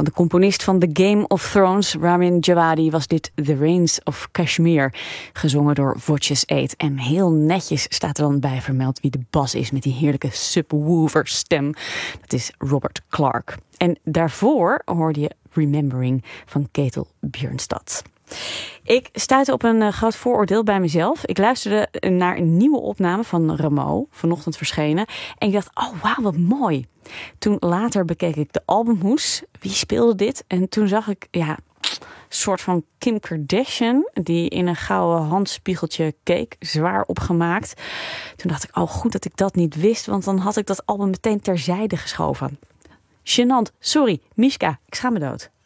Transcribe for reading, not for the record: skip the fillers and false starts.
Van de componist van The Game of Thrones, Ramin Djawadi, was dit The Rains of Kashmir, gezongen door Voces 8. En heel netjes staat er dan bij vermeld wie de bas is met die heerlijke subwoofer stem. Dat is Robert Clark. En daarvoor hoorde je Remembering van Ketel Bjørnstad. Ik stuitte op een groot vooroordeel bij mezelf. Ik luisterde naar een nieuwe opname van Rameau, vanochtend verschenen. En ik dacht, oh wauw, wat mooi. Toen later bekeek ik de albumhoes. Wie speelde dit? En toen zag ik, een soort van Kim Kardashian, die in een gouden handspiegeltje keek, zwaar opgemaakt. Toen dacht ik, oh goed dat ik dat niet wist, want dan had ik dat album meteen terzijde geschoven. Gênant, sorry, Mishka, ik schaam me dood.